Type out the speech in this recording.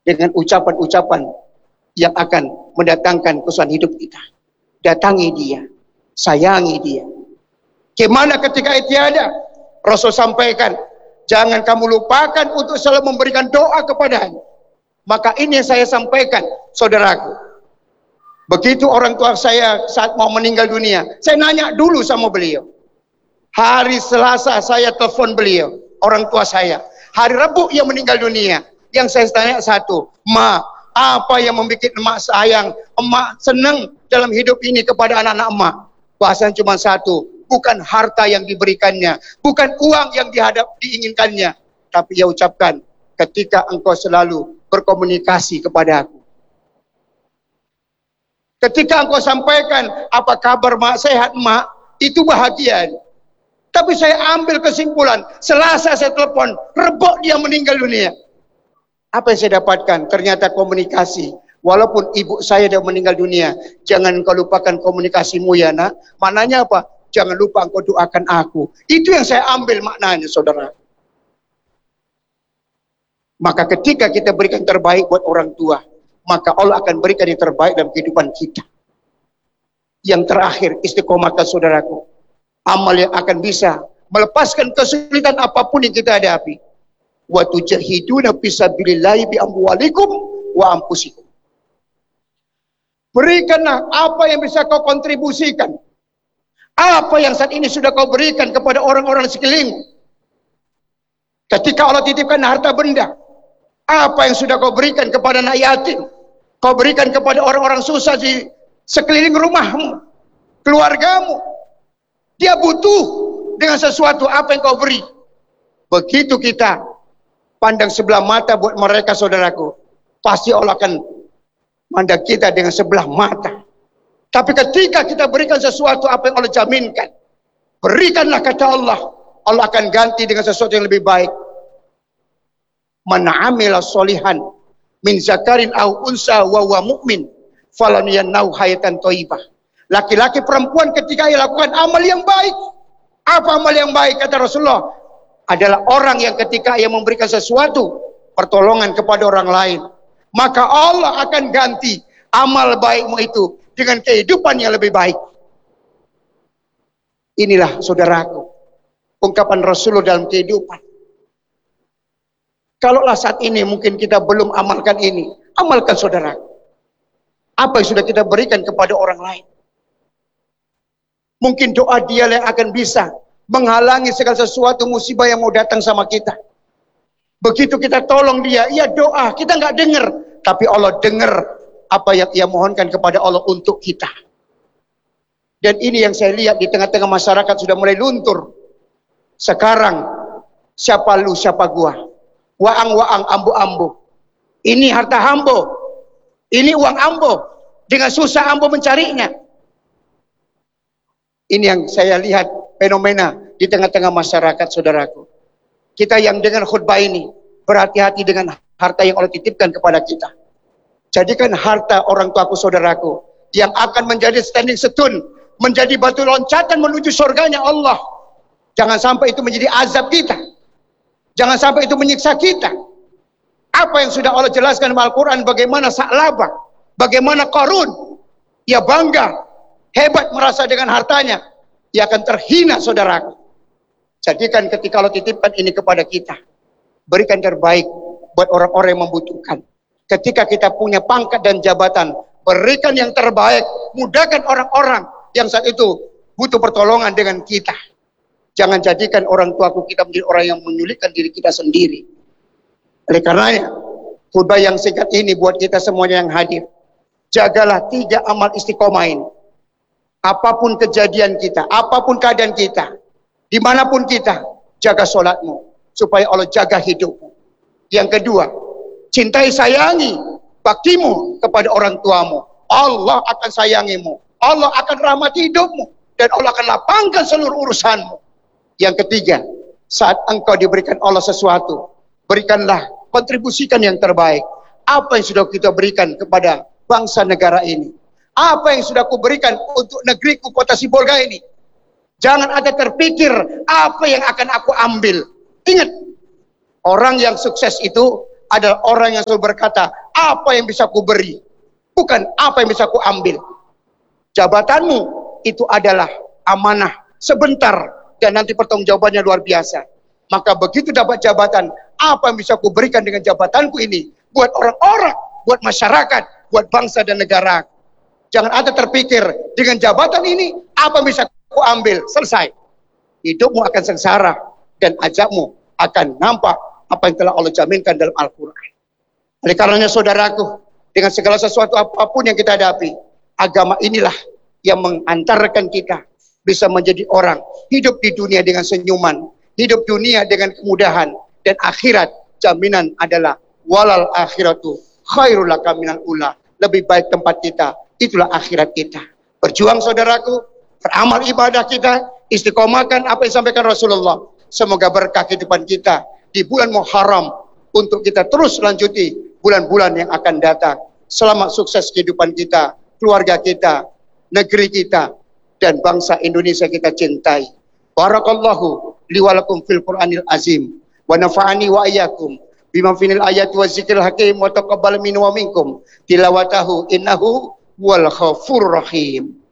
dengan ucapan-ucapan yang akan mendatangkan kesusahan hidup kita. Datangi dia, sayangi dia. Gimana ketika itu ada? Rasul sampaikan, jangan kamu lupakan untuk selalu memberikan doa kepadanya. Maka ini yang saya sampaikan, saudaraku. Begitu orang tua saya saat mau meninggal dunia, saya nanya dulu sama beliau. Hari Selasa saya telepon beliau, orang tua saya. Hari Rabu ia meninggal dunia. Yang saya tanya satu, Ma, apa yang membuat emak sayang, emak senang dalam hidup ini kepada anak-anak emak? Bahasan cuma satu, bukan harta yang diberikannya, bukan uang yang diinginkannya, tapi ia ucapkan, ketika engkau selalu berkomunikasi kepada aku. Ketika engkau sampaikan, apa kabar mak, sehat mak, itu bahagia. Tapi saya ambil kesimpulan, Selasa saya telepon, Rebo dia meninggal dunia. Apa yang saya dapatkan? Ternyata komunikasi. Walaupun ibu saya sudah meninggal dunia, jangan kau lupakan komunikasimu ya nak. Maknanya apa? Jangan lupa engkau doakan aku. Itu yang saya ambil maknanya, saudara. Maka ketika kita berikan terbaik buat orang tua, maka Allah akan berikan yang terbaik dalam kehidupan kita. Yang terakhir, istiqomahkan saudaraku. Amal yang akan bisa melepaskan kesulitan apapun yang kita hadapi. Wa tujahiduna fisabilillahi bi amwalikum wa anfusikum. Berikanlah apa yang bisa kau kontribusikan. Apa yang saat ini sudah kau berikan kepada orang-orang sekeliling. Ketika Allah titipkan harta benda, apa yang sudah kau berikan kepada anak yatim, kau berikan kepada orang-orang susah di sekeliling rumahmu, keluargamu. Dia butuh dengan sesuatu apa yang kau beri. Begitu kita pandang sebelah mata buat mereka, saudaraku, pasti Allah akan mandang kita dengan sebelah mata. Tapi ketika kita berikan sesuatu apa yang Allah jaminkan, berikanlah kata Allah, Allah akan ganti dengan sesuatu yang lebih baik. Man amila sholihan min zakarin aw unsa wa huwa mu'min falanyanau hayatan thayyibah. Laki-laki perempuan ketika ia lakukan amal yang baik. Apa amal yang baik kata Rasulullah? Adalah orang yang ketika ia memberikan sesuatu pertolongan kepada orang lain, maka Allah akan ganti amal baikmu itu dengan kehidupan yang lebih baik. Inilah saudaraku ungkapan Rasulullah dalam kehidupan. Kalaulah saat ini mungkin kita belum amalkan ini, amalkan saudaraku. Apa yang sudah kita berikan kepada orang lain. Mungkin doa dia yang akan bisa menghalangi segala sesuatu musibah yang mau datang sama kita. Begitu kita tolong dia, ia doa, kita nggak dengar, tapi Allah dengar apa yang ia mohonkan kepada Allah untuk kita. Dan ini yang saya lihat di tengah-tengah masyarakat sudah mulai luntur. Sekarang siapa lu, siapa gua? Waang-waang, ambo-ambo. Ini harta ambo, ini uang ambo. Dengan susah ambo mencarinya. Ini yang saya lihat fenomena di tengah-tengah masyarakat, saudaraku. Kita yang dengar khutbah ini, berhati-hati dengan harta yang Allah titipkan kepada kita. Jadikan harta orang tuaku, saudaraku, yang akan menjadi standing stone, menjadi batu loncatan menuju surganya Allah. Jangan sampai itu menjadi azab kita. Jangan sampai itu menyiksa kita. Apa yang sudah Allah jelaskan dalam Al-Quran, bagaimana Sa'labah, bagaimana Qarun, ia bangga, hebat merasa dengan hartanya, ia akan terhina, saudaraku. Jadikan ketika Allah titipkan ini kepada kita, berikan terbaik buat orang-orang yang membutuhkan. Ketika kita punya pangkat dan jabatan, berikan yang terbaik, mudahkan orang-orang yang saat itu butuh pertolongan dengan kita. Jangan jadikan orang tuaku kita menjadi orang yang menyulitkan diri kita sendiri. Oleh karenanya, khutbah yang singkat ini buat kita semuanya yang hadir, jagalah 3 amal istiqomah ini. Apapun kejadian kita, apapun keadaan kita, dimanapun kita, jaga sholatmu, supaya Allah jaga hidupmu. Yang kedua, cintai sayangi baktimu kepada orang tuamu. Allah akan sayangimu, Allah akan rahmati hidupmu, dan Allah akan lapangkan seluruh urusanmu. Yang ketiga, saat engkau diberikan Allah sesuatu, berikanlah, kontribusikan yang terbaik. Apa yang sudah kita berikan kepada bangsa negara ini? Apa yang sudah aku berikan untuk negeriku kota Sibolga ini? Jangan ada terpikir apa yang akan aku ambil. Ingat, orang yang sukses itu adalah orang yang selalu berkata, apa yang bisa ku beri, bukan apa yang bisa ku ambil. Jabatanmu itu adalah amanah sebentar dan nanti pertanggungjawabannya luar biasa. Maka begitu dapat jabatan, apa yang bisa ku berikan dengan jabatanku ini buat orang-orang, buat masyarakat, buat bangsa dan negara. Jangan ada terpikir dengan jabatan ini apa yang bisa ku ambil, selesai. Hidupmu akan sengsara dan ajakmu akan nampak apa yang telah Allah jaminkan dalam Al-Quran. Oleh karenanya saudaraku, dengan segala sesuatu apapun yang kita hadapi, agama inilah yang mengantarkan kita bisa menjadi orang hidup di dunia dengan senyuman, hidup dunia dengan kemudahan, dan akhirat jaminan adalah walal akhiratu khairul laka minal ula. Lebih baik tempat kita, itulah akhirat kita. Berjuang saudaraku, beramal ibadah kita, istiqomahkan apa yang disampaikan Rasulullah. Semoga berkah kehidupan kita di bulan Muharram untuk kita terus lanjuti bulan-bulan yang akan datang. Selamat sukses kehidupan kita, keluarga kita, negeri kita, dan bangsa Indonesia kita cintai. Barakallahu li wa lakum fil Qur'anil azim wa nafa'ani wa iyyakum bima finil ayati wa zikril hakim wa taqabbal minni wa minkum tilawatahu innahu wal ghafurur rahim.